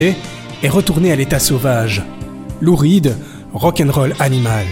est retourné à l'état sauvage. Lou Reed, rock'n'roll animal.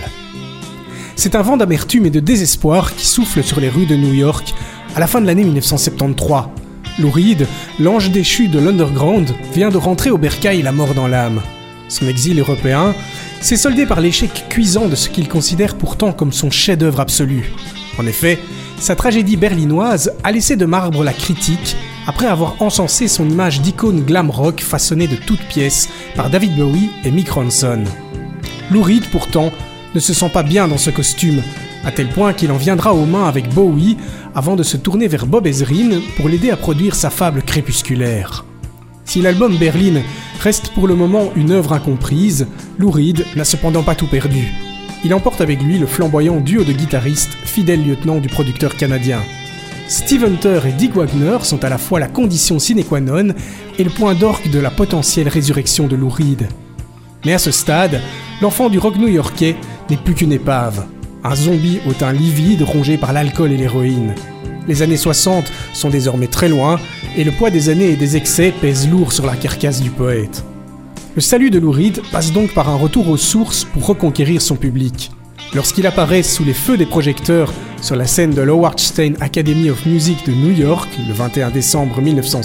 C'est un vent d'amertume et de désespoir qui souffle sur les rues de New York à la fin de l'année 1973. Lou Reed, l'ange déchu de l'underground, vient de rentrer au bercail la mort dans l'âme. Son exil européen s'est soldé par l'échec cuisant de ce qu'il considère pourtant comme son chef-d'œuvre absolu. En effet, sa tragédie berlinoise a laissé de marbre la critique après avoir encensé son image d'icône glam rock façonnée de toutes pièces par David Bowie et Mick Ronson. Lou Reed, pourtant, ne se sent pas bien dans ce costume, à tel point qu'il en viendra aux mains avec Bowie avant de se tourner vers Bob Ezrin pour l'aider à produire sa fable crépusculaire. Si l'album Berlin reste pour le moment une œuvre incomprise, Lou Reed n'a cependant pas tout perdu. Il emporte avec lui le flamboyant duo de guitaristes, fidèle lieutenant du producteur canadien. Steve Hunter et Dick Wagner sont à la fois la condition sine qua non et le point d'orgue de la potentielle résurrection de Lou Reed. Mais à ce stade, l'enfant du rock new-yorkais n'est plus qu'une épave. Un zombie au teint livide rongé par l'alcool et l'héroïne. Les années 60 sont désormais très loin et le poids des années et des excès pèse lourd sur la carcasse du poète. Le salut de Lou Reed passe donc par un retour aux sources pour reconquérir son public. Lorsqu'il apparaît sous les feux des projecteurs sur la scène de l'Howard Stein Academy of Music de New York le 21 décembre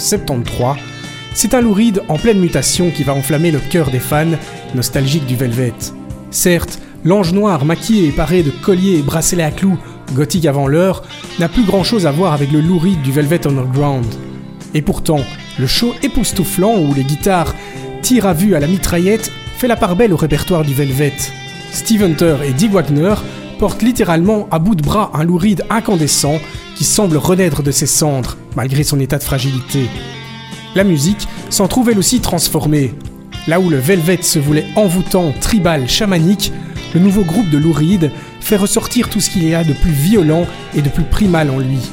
1973, c'est un Lou Reed en pleine mutation qui va enflammer le cœur des fans nostalgiques du Velvet. Certes, l'ange noir maquillé et paré de colliers et bracelets à clous, gothique avant l'heure, n'a plus grand chose à voir avec le Lou Reed du Velvet Underground. Et pourtant, le show époustouflant où les guitares tirent à vue à la mitraillette fait la part belle au répertoire du Velvet. Steve Hunter et Dick Wagner portent littéralement à bout de bras un Lou Reed incandescent qui semble renaître de ses cendres, malgré son état de fragilité. La musique s'en trouve elle aussi transformée. Là où le Velvet se voulait envoûtant, tribal, chamanique, le nouveau groupe de Lou Reed fait ressortir tout ce qu'il y a de plus violent et de plus primal en lui.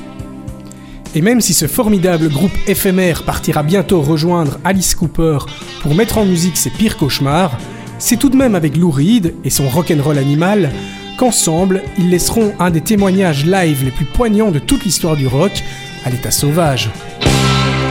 Et même si ce formidable groupe éphémère partira bientôt rejoindre Alice Cooper pour mettre en musique ses pires cauchemars, c'est tout de même avec Lou Reed et son rock'n'roll animal qu'ensemble, ils laisseront un des témoignages live les plus poignants de toute l'histoire du rock à l'état sauvage.